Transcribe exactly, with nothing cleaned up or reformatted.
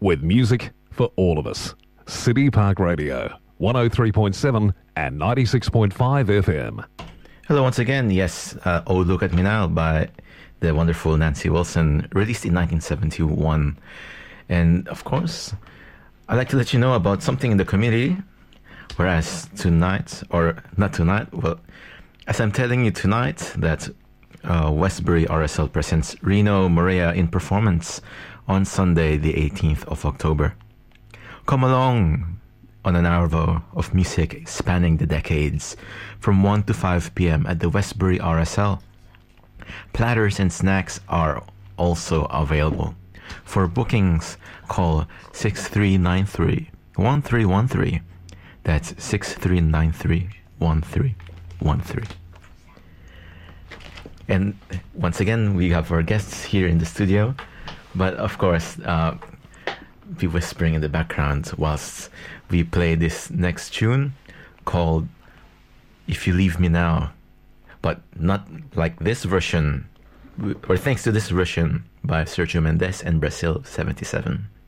with music for all of us. City Park Radio, one oh three point seven and ninety-six point five F M. Hello once again. Yes, uh, Oh Look at Me Now by the wonderful Nancy Wilson, released in nineteen seventy-one. And of course, I'd like to let you know about something in the community. Whereas tonight, or not tonight, well, as I'm telling you tonight that uh, Westbury R S L presents Reno Morea in performance on Sunday, the eighteenth of October. Come along on an hour of music spanning the decades from one to five p.m. at the Westbury R S L. Platters and snacks are also available. For bookings, call six three nine three, one three one three. That's six three nine three, one three one three. And once again, we have our guests here in the studio. But of course, uh, be whispering in the background whilst we play this next tune called If You Leave Me Now. But not like this version, or thanks to this version by Sergio Mendes and Brazil seventy-seven.